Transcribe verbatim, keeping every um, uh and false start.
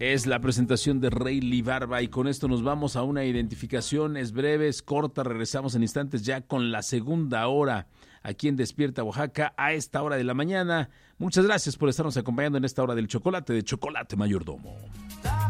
Es la presentación de Rayleigh Barba y con esto nos vamos a una identificación. Es breve, es corta, regresamos en instantes ya con la segunda hora aquí en Despierta Oaxaca a esta hora de la mañana. Muchas gracias por estarnos acompañando en esta hora del chocolate de Chocolate Mayordomo.